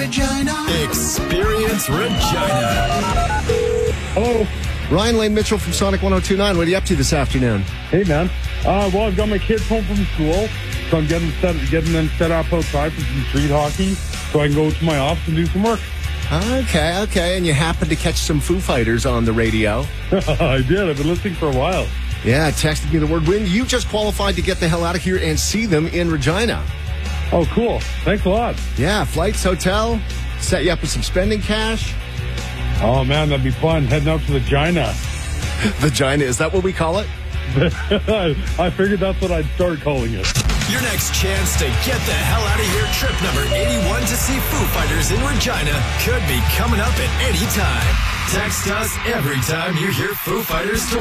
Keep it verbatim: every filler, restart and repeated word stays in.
Regina. Experience Regina. Hello. Ryan Lane Mitchell from Sonic one oh two point nine. What are you up to this afternoon? Hey, man. Uh, well, I've got my kids home from school, so I'm getting set, getting them set up outside for some street hockey so I can go to my office and do some work. Okay, okay. And you happened to catch some Foo Fighters on the radio. I did. I've been listening for a while. Yeah, texted me the word win. You just qualified to get the hell out of here and see them in Regina. Oh, cool. Thanks a lot. Yeah, flights, hotel, set you up with some spending cash. Oh, man, that'd be fun. Heading out to the Gina. Vagina, is that what we call it? I figured that's what I'd start calling it. Your next chance to get the hell out of here. Trip number eighty-one to see Foo Fighters in Regina could be coming up at any time. Text us every time you hear Foo Fighters to